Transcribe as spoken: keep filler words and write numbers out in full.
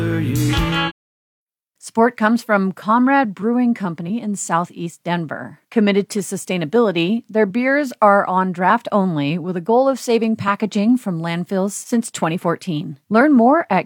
Support comes from Comrade Brewing Company in southeast Denver. Committed to sustainability, their beers are on draft only with a goal of saving packaging from landfills since twenty fourteen. Learn more at